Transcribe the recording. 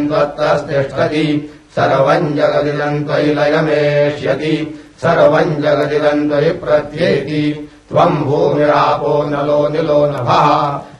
त्वत्तस्तिष्ठति सर्वम् जगदिदम् त्वयि लयमेष्यति सर्वम् जगदिदम् त्वयि प्रत्येति त्वम् भूमिरापो नलो निलो नभः